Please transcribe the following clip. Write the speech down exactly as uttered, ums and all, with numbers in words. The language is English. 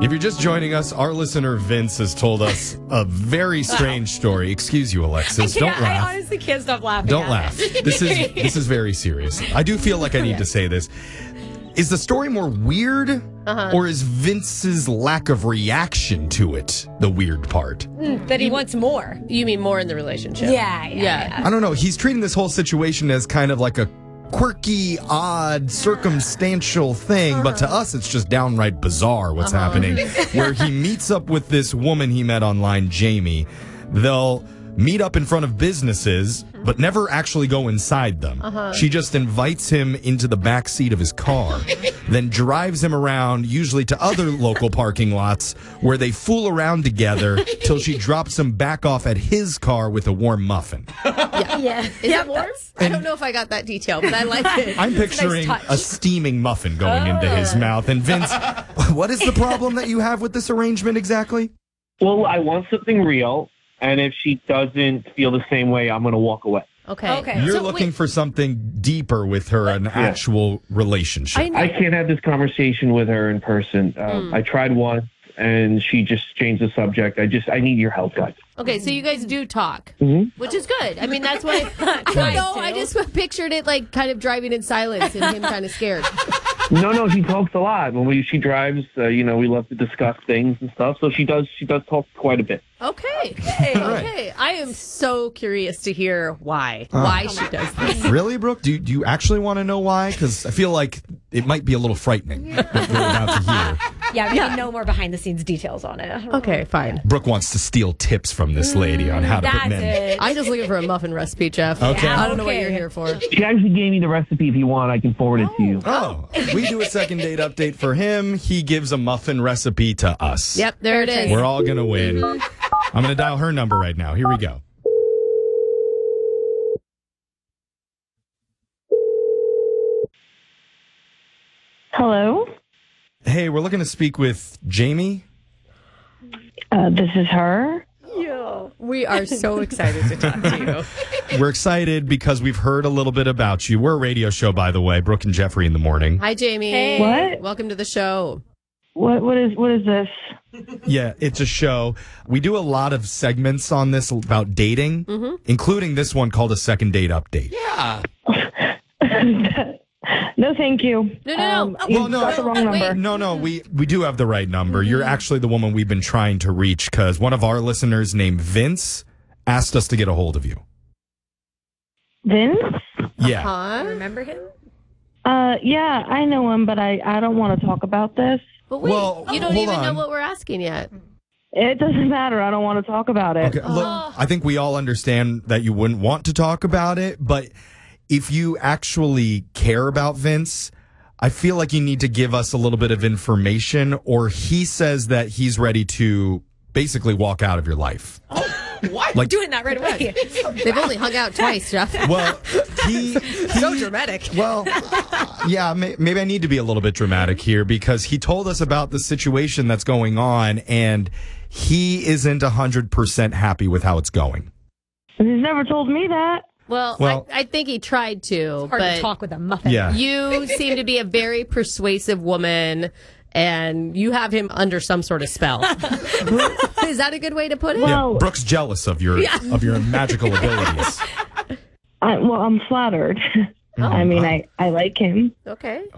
If you're just joining us, our listener Vince has told us a very strange story. Excuse you, Alexis. I Don't can't- laugh. I honestly can't stop laughing. Don't at laugh. it. This is this is very serious. I do feel like I need to say this. Is the story more weird, uh-huh. or is Vince's lack of reaction to it the weird part? Mm, that he wants more. You mean more in the relationship? Yeah, yeah, yeah. I don't know. He's treating this whole situation as kind of like a quirky, odd, circumstantial thing, uh-huh. but to us, it's just downright bizarre what's uh-huh. happening. Where he meets up with this woman he met online, Jamie. They'll meet up in front of businesses, but never actually go inside them. Uh-huh. She just invites him into the back seat of his car, then drives him around, usually to other local parking lots, where they fool around together till she drops him back off at his car with a warm muffin. Yeah. yeah. Is yeah, it warm? I don't know if I got that detail, but I like it. I'm picturing nice a steaming muffin going oh. into his mouth. And Vince, what is the problem that you have with this arrangement exactly? Well, I want something real. And if she doesn't feel the same way, I'm going to walk away. Okay. Okay. You're so, looking wait. for something deeper with her, an yeah. actual relationship. I, I can't have this conversation with her in person. Uh, mm. I tried once, and she just changed the subject. I just, I need your help, guys. Okay, so you guys do talk, mm-hmm. which is good. I mean, that's what I, I don't know. I just pictured it like kind of driving in silence and him kind of scared. No, no, she talks a lot. When we she drives, uh, you know, we love to discuss things and stuff. So she does she does talk quite a bit. Okay. Okay. okay. I am so curious to hear why. Uh, why she does this. Really, Brooke? Do, do you actually want to know why? Because I feel like it might be a little frightening what we're about to hear. Yeah, we yeah. need no more behind the scenes details on it. Okay, fine. Brooke wants to steal tips from this lady on how to That's put men. It. I'm just looking for a muffin recipe, Jeff. Okay. I don't know okay. what you're here for. She actually gave me the recipe. If you want, I can forward it oh. to you. Oh, we do a second date update for him. He gives a muffin recipe to us. Yep, there it is. We're all going to win. I'm going to dial her number right now. Here we go. Hello? Hey, we're looking to speak with Jamie. Uh, this is her. Yeah. We are so excited to talk to you. We're excited because we've heard a little bit about you. We're a radio show, by the way, Brooke and Jeffrey in the morning. Hi, Jamie. Hey. What? Welcome to the show. What? What is? What is this? Yeah, it's a show. We do a lot of segments on this about dating, mm-hmm. including this one called a second date update. Yeah. No, thank you. No, no, no. Um, Oh, you well, no, got the wrong number. No, no, we, we do have the right number. Mm-hmm. You're actually the woman we've been trying to reach because one of our listeners named Vince asked us to get a hold of you. Vince? Yeah. Huh? Remember him? Uh, yeah, I know him, but I, I don't want to talk about this. But wait, well, you don't hold even on. know what we're asking yet. It doesn't matter. I don't want to talk about it. Okay, look, I think we all understand that you wouldn't want to talk about it, but if you actually care about Vince, I feel like you need to give us a little bit of information, or he says that he's ready to basically walk out of your life. Oh, what? Like, doing that right away. They've only hung out twice, Jeff. Well, he, he so dramatic. Well, yeah, may, maybe I need to be a little bit dramatic here because he told us about the situation that's going on, and he isn't one hundred percent happy with how it's going. He's never told me that. Well, Well- I, I think he tried to, It's hard but to talk with a muffin. Yeah. you seem to be a very persuasive woman, and you have him under some sort of spell. Is that a good way to put it? Yeah, Well- Brooke's jealous of your Yeah. of your magical abilities. I, well, I'm flattered. I mean, I, I like him. Okay.